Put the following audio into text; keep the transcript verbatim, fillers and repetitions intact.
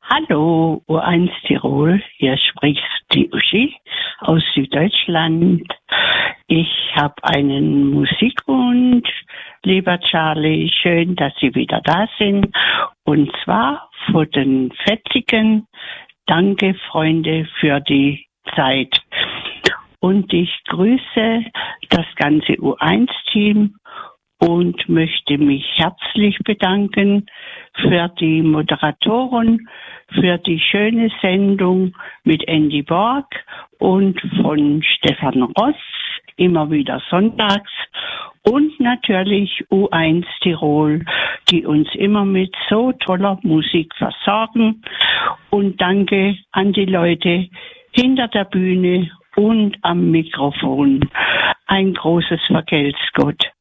Hallo, U eins Tirol, hier spricht die Uschi aus Süddeutschland. Ich habe einen Musikwunsch, lieber Charlie, schön, dass Sie wieder da sind. Und zwar von den Fetzigen, danke Freunde für die Zeit. Und ich grüße das ganze U eins Team und möchte mich herzlich bedanken für die Moderatoren, für die schöne Sendung mit Andy Borg und von Stefan Ross, immer wieder sonntags, und natürlich U eins Tirol, die uns immer mit so toller Musik versorgen. Und danke an die Leute hinter der Bühne und am Mikrofon. Ein großes Vergelt's Gott.